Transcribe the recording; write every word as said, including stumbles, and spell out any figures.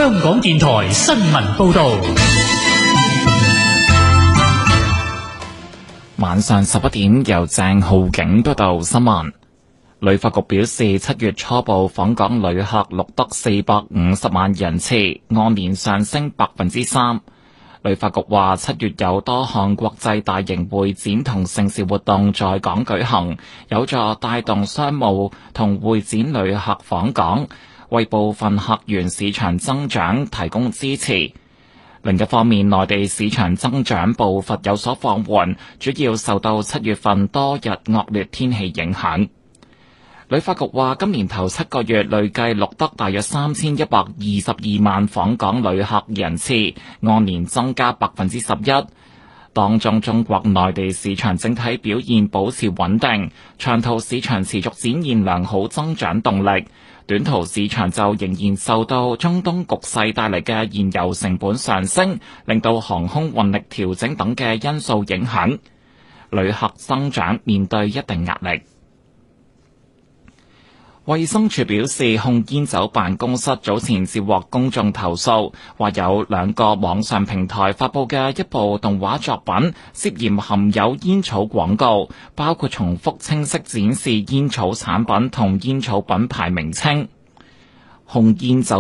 香港電台新聞報道。 晚上十一點，由鄭浩景報道新聞。旅發局表示，七月初步訪港旅客錄得四百五十萬人次，按年上升百分之三。旅發局話，七月有多項國際大型會展同盛事活動在港舉行，有助帶動商務同會展旅客訪港，為部分客源市場增長提供支持。另一方面，內地市場增長步伐有所放緩，主要受到七月份多日惡劣天氣影響。旅發局話，今年頭七個月累計錄得大約三千一百二十二萬訪港旅客人次，按年增加百分之十一。當中中國內地市場整體表現保持穩定，長途市場持續展現良好增長動力。短途市場就仍然受到中東局勢帶嚟嘅燃油成本上升，令到航空運力調整等嘅因素影響，旅客增長面對一定壓力。衛生署表示，控煙酒辦公室早前接獲公眾投訴，話有兩個網上平台發佈嘅一部動畫作品涉嫌含有煙草廣告，包括重複清晰展示煙草產品同煙草品牌名稱。控煙酒